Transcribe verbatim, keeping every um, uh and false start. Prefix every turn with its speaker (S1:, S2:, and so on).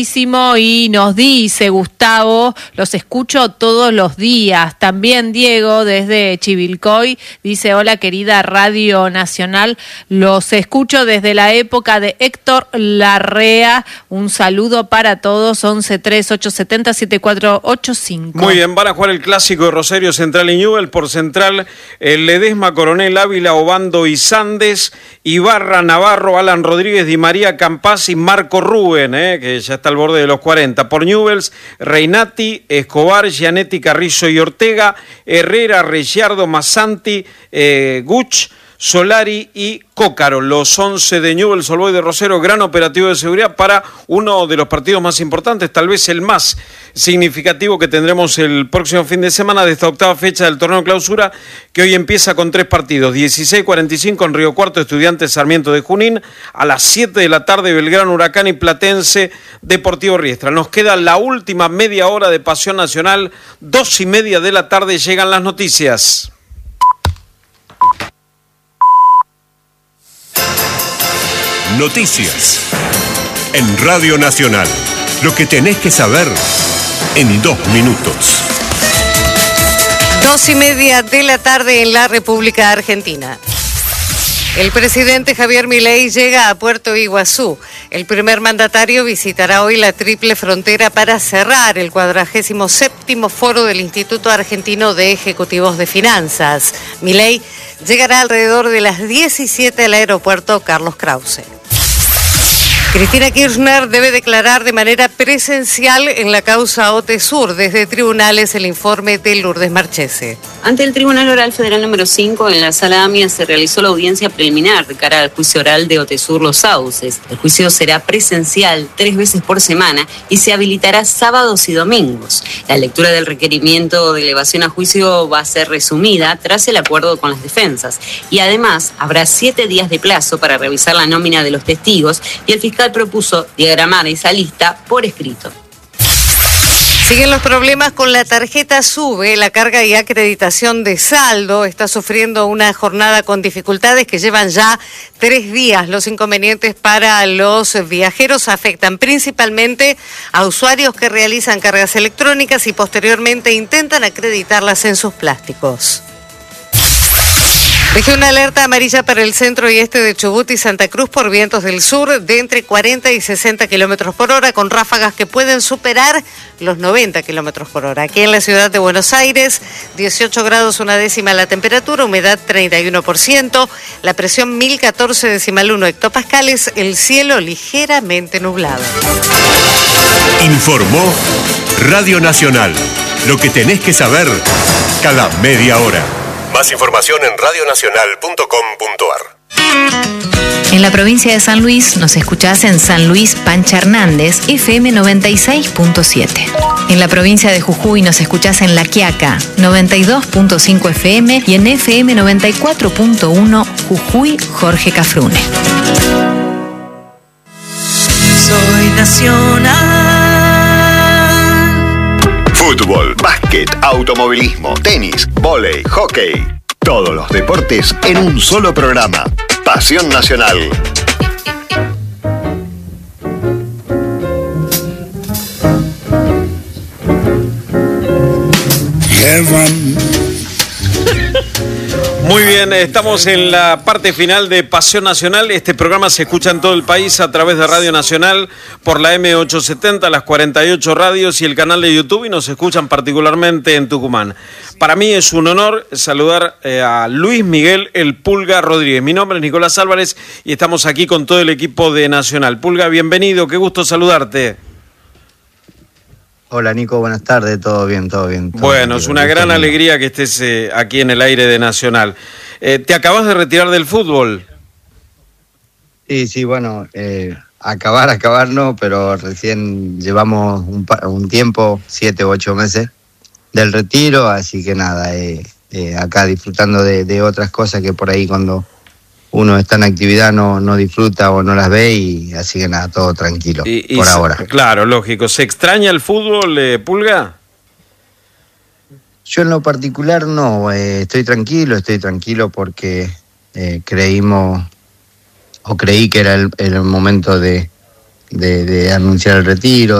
S1: Y nos dice Gustavo, los escucho todos los días. También Diego desde Chivilcoy dice: hola querida Radio Nacional, los escucho desde la época de Héctor Larrea. Un saludo para todos. Once tres ocho siete cero siete cuatro ocho cinco.
S2: Muy bien, van a jugar el clásico de Rosario Central y Newell. Por Central, el Ledesma, Coronel Ávila, Obando y Sandes, Ibarra, Navarro, Alan Rodríguez, Di María, Campás y Marco Rubén, eh, que ya está al borde de los cuarenta. Por Newells, Reinati, Escobar, Gianetti, Carrizo y Ortega, Herrera, Ricciardo, Massanti, eh, Guch, Solari y Cócaro. Los once de Newell's Old Boys de Rosero, gran operativo de seguridad para uno de los partidos más importantes, tal vez el más significativo que tendremos el próximo fin de semana de esta octava fecha del torneo clausura, que hoy empieza con tres partidos. dieciséis cuarenta y cinco en Río Cuarto, Estudiantes Sarmiento de Junín. A las siete de la tarde, Belgrano Huracán y Platense Deportivo Riestra. Nos queda la última media hora de Pasión Nacional. Dos y media de la tarde llegan las noticias.
S3: Noticias en Radio Nacional. Lo que tenés que saber en dos minutos.
S4: Dos y media de la tarde en la República Argentina. El presidente Javier Milei llega a Puerto Iguazú. El primer mandatario visitará hoy la triple frontera para cerrar el cuadragésimo séptimo foro del Instituto Argentino de Ejecutivos de Finanzas. Milei llegará alrededor de las diecisiete al aeropuerto Carlos Krause. Cristina Kirchner debe declarar de manera presencial en la causa OTESUR. Desde tribunales, el informe de Lourdes Marchese.
S5: Ante el Tribunal Oral Federal número cinco, en la Sala AMIA se realizó la audiencia preliminar de cara al juicio oral de OTESUR Los Sauces. El juicio será presencial tres veces por semana y se habilitará sábados y domingos. La lectura del requerimiento de elevación a juicio va a ser resumida tras el acuerdo con las defensas. Y además, habrá siete días de plazo para revisar la nómina de los testigos y el fiscal propuso diagramar esa lista por escrito.
S4: Siguen los problemas con la tarjeta SUBE. La carga y acreditación de saldo está sufriendo una jornada con dificultades que llevan ya tres días. Los inconvenientes para los viajeros afectan principalmente a usuarios que realizan cargas electrónicas y posteriormente intentan acreditarlas en sus plásticos. Dejé una alerta amarilla para el centro y este de Chubut y Santa Cruz por vientos del sur de entre cuarenta y sesenta kilómetros por hora, con ráfagas que pueden superar los noventa kilómetros por hora. Aquí en la ciudad de Buenos Aires, dieciocho grados una décima la temperatura, humedad treinta y uno por ciento, la presión mil catorce decimal uno hectopascales, el cielo ligeramente nublado.
S3: Informó Radio Nacional. Lo que tenés que saber cada media hora. Más información en radio nacional punto com punto ar.
S6: En la provincia de San Luis nos escuchás en San Luis Pancha Hernández, F M noventa y seis punto siete. En la provincia de Jujuy nos escuchás en La Quiaca, noventa y dos punto cinco F M y en F M noventa y cuatro punto uno Jujuy Jorge Cafrune.
S7: Soy Nacional.
S8: Fútbol, básquet, automovilismo, tenis, vóley, hockey. Todos los deportes en un solo programa. Pasión Nacional.
S2: Muy bien, estamos en la parte final de Pasión Nacional. Este programa se escucha en todo el país a través de Radio Nacional por la M ochocientos setenta, las cuarenta y ocho radios y el canal de YouTube, y nos escuchan particularmente en Tucumán. Para mí es un honor saludar eh, a Luis Miguel El Pulga Rodríguez. Mi nombre es Nicolás Álvarez y estamos aquí con todo el equipo de Nacional. Pulga, bienvenido, qué gusto saludarte.
S9: Hola Nico, buenas tardes, todo bien, todo bien. Todo
S2: bueno,
S9: bien,
S2: es una gran alegría que estés eh, aquí en el aire de Nacional. Eh, ¿Te acabas de retirar del fútbol?
S9: Sí, sí, bueno, eh, acabar, acabar no, pero recién llevamos un, un tiempo, siete u ocho meses del retiro, así que nada, eh, eh, acá disfrutando de, de otras cosas que por ahí cuando uno está en actividad no, no disfruta o no las ve, y así que nada, todo tranquilo
S2: y, y
S9: por
S2: se,
S9: ahora.
S2: Claro, lógico. ¿Se extraña el fútbol, eh, Pulga?
S9: Yo en lo particular no, eh, estoy tranquilo, estoy tranquilo porque eh, creímos, o creí que era el, el momento de, de, de anunciar el retiro.